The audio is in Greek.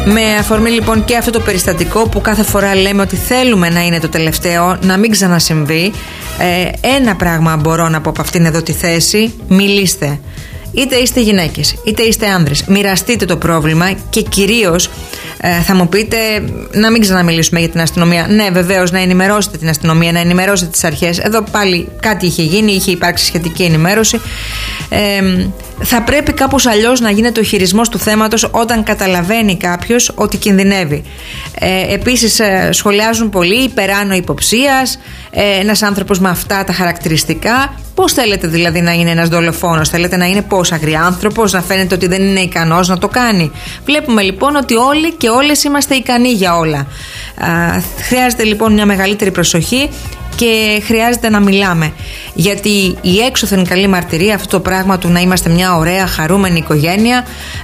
Με αφορμή λοιπόν και αυτό το περιστατικό που κάθε φορά λέμε ότι θέλουμε να είναι το τελευταίο, να μην ξανασυμβεί, ένα πράγμα μπορώ να πω από αυτήν εδώ τη θέση: μιλήστε. Είτε είστε γυναίκες, είτε είστε άνδρες, μοιραστείτε το πρόβλημα και κυρίως θα μου πείτε να μην ξαναμιλήσουμε για την αστυνομία. Ναι, βεβαίως, να ενημερώσετε την αστυνομία, να ενημερώσετε τις αρχές. Εδώ πάλι κάτι είχε γίνει, είχε υπάρξει σχετική ενημέρωση. Θα πρέπει κάπως αλλιώς να γίνεται ο χειρισμός του θέματος όταν καταλαβαίνει κάποιος ότι κινδυνεύει. Επίσης, σχολιάζουν πολύ υπεράνω υποψίας, ένας άνθρωπος με αυτά τα χαρακτηριστικά. Πώς θέλετε δηλαδή να είναι ένας δολοφόνος? Θέλετε να είναι πώς, αγριάνθρωπος, να φαίνεται ότι δεν είναι ικανός να το κάνει? Βλέπουμε λοιπόν ότι όλοι και όλες είμαστε ικανοί για όλα. Χρειάζεται λοιπόν μια μεγαλύτερη προσοχή και χρειάζεται να μιλάμε, γιατί η έξωθεν καλή μαρτυρία, αυτό το πράγμα του να είμαστε μια ωραία χαρούμενη οικογένεια,